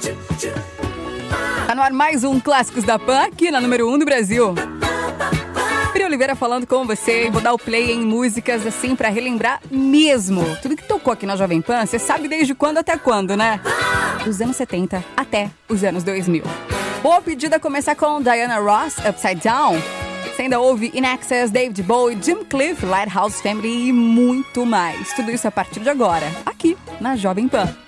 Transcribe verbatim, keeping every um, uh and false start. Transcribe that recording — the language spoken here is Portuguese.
Tá no ar mais um Clássicos da Pan, aqui na número um do Brasil. Pri Oliveira falando com você e vou dar o play em músicas assim pra relembrar mesmo. Tudo que tocou aqui na Jovem Pan, você sabe desde quando até quando, né? Dos anos setenta até os anos dois mil. Boa pedida começar com Diana Ross, Upside Down. Você ainda ouve In Excess, David Bowie, Jim Cliff, Lighthouse Family e muito mais. Tudo isso a partir de agora, aqui na Jovem Pan.